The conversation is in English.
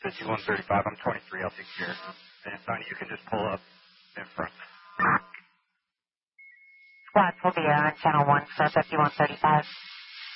5135. I'm 23. I'll take care. And Sonny, you can just pull up in front. Squad will be on channel 1 for 5135.